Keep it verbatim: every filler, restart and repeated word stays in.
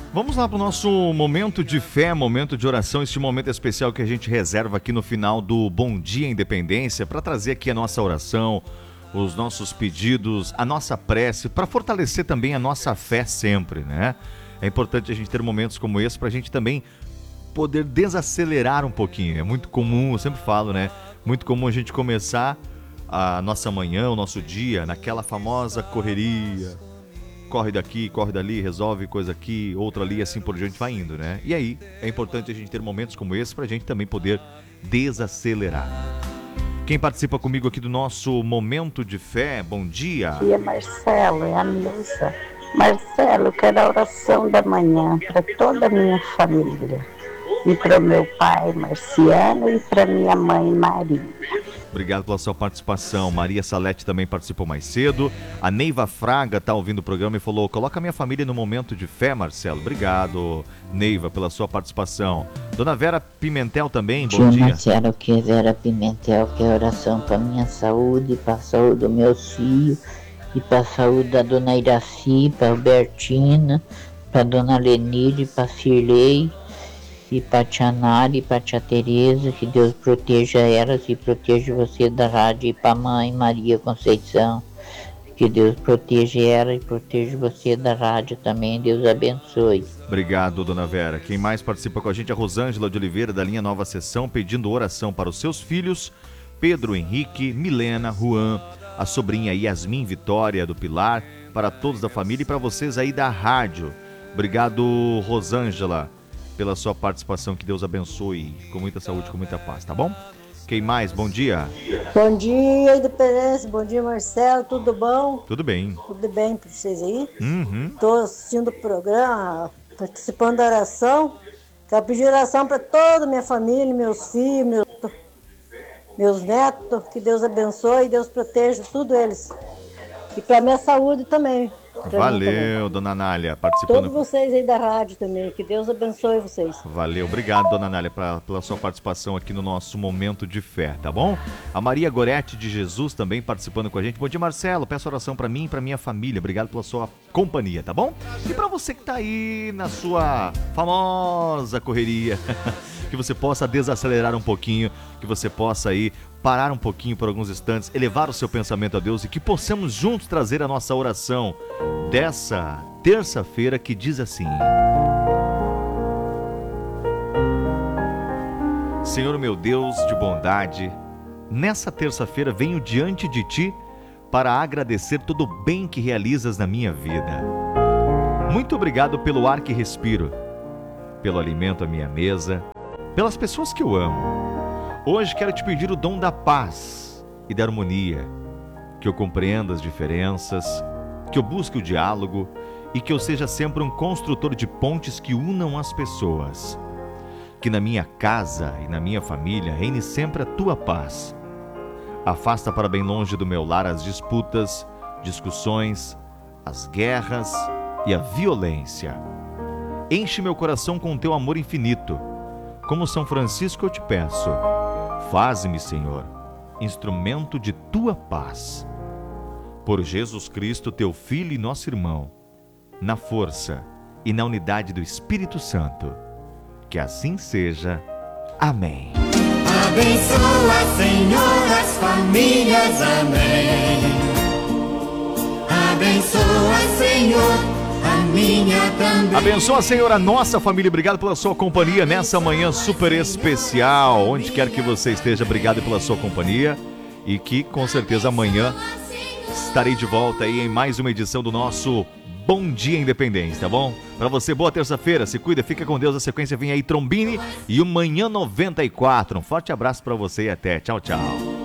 Vamos lá para o nosso momento de fé, momento de oração, este momento especial que a gente reserva aqui no final do Bom Dia Independência, para trazer aqui a nossa oração, os nossos pedidos, a nossa prece, para fortalecer também a nossa fé sempre, né? É importante a gente ter momentos como esse para a gente também poder desacelerar um pouquinho. É muito comum, eu sempre falo, né? Muito comum a gente começar a nossa manhã, o nosso dia, naquela famosa correria. Corre daqui, corre dali, resolve coisa aqui, outra ali, assim por diante vai indo, né? E aí, é importante a gente ter momentos como esse pra gente também poder desacelerar. Quem participa comigo aqui do nosso Momento de Fé, bom dia. Bom dia, Marcelo, é a Nilza. Marcelo, eu quero a oração da manhã para toda a minha família. E para o meu pai, Marciano, e para minha mãe, Maria. Obrigado pela sua participação. Maria Salete também participou mais cedo. A Neiva Fraga está ouvindo o programa e falou: coloca minha família no momento de fé, Marcelo. Obrigado, Neiva, pela sua participação. Dona Vera Pimentel também, bom Tio dia. Marcelo, que é Vera Pimentel, que é oração para minha saúde, para a saúde do meu filho, e para a saúde da Dona Iraci, para a Albertina, para a Dona Lenide, para a Cirlei, e para a Tia Nari, e para a Tia Tereza, que Deus proteja elas e proteja você da rádio, e para a mãe Maria Conceição, que Deus proteja ela e proteja você da rádio também, Deus abençoe. Obrigado, Dona Vera. Quem mais participa com a gente é a Rosângela de Oliveira, da linha Nova Sessão, pedindo oração para os seus filhos, Pedro Henrique, Milena, Juan, a sobrinha Yasmin Vitória do Pilar, para todos da família e para vocês aí da rádio. Obrigado, Rosângela, pela sua participação, que Deus abençoe com muita saúde, com muita paz, tá bom? Quem mais? Bom dia. Bom dia, Independência, bom dia, Marcelo, tudo bom? Tudo bem. Tudo bem para vocês aí? Uhum. Tô assistindo o programa, participando da oração. Quero pedir oração para toda a minha família, meus filhos, meus, meus netos, que Deus abençoe e Deus proteja tudo eles. E para minha saúde também. Valeu, Dona Nália, participando. Todos vocês aí da rádio também, que Deus abençoe vocês. Valeu, obrigado, Dona Nália, pra, pela sua participação aqui no nosso Momento de Fé, tá bom? A Maria Gorete de Jesus também participando com a gente. Bom dia, Marcelo, peço oração pra mim e pra minha família, obrigado pela sua companhia, tá bom? E pra você que tá aí na sua famosa correria, que você possa desacelerar um pouquinho, que você possa aí parar um pouquinho por alguns instantes, elevar o seu pensamento a Deus e que possamos juntos trazer a nossa oração dessa terça-feira, que diz assim: Senhor meu Deus de bondade, nessa terça-feira venho diante de Ti para agradecer todo o bem que realizas na minha vida. Muito obrigado pelo ar que respiro, pelo alimento à minha mesa, pelas pessoas que eu amo. Hoje quero te pedir o dom da paz e da harmonia, que eu compreenda as diferenças, que eu busque o diálogo e que eu seja sempre um construtor de pontes que unam as pessoas. Que na minha casa e na minha família reine sempre a tua paz. Afasta para bem longe do meu lar as disputas, discussões, as guerras e a violência. Enche meu coração com o teu amor infinito. Como São Francisco eu te peço, faze-me, Senhor, instrumento de tua paz. Por Jesus Cristo, teu Filho e nosso irmão, na força e na unidade do Espírito Santo. Que assim seja. Amém. Abençoa, Senhor, as famílias. Amém. Abençoa, Senhor, a minha também. Abençoa, Senhor, a nossa família. Obrigado pela sua companhia nessa manhã super especial. Onde quer que você esteja, obrigado pela sua companhia. E que, com certeza, amanhã estarei de volta aí em mais uma edição do nosso Bom Dia Independência, tá bom? Pra você, boa terça-feira, se cuida, fica com Deus. A sequência vem aí Trombini e o Manhã noventa e quatro. Um forte abraço pra você e até. Tchau, tchau.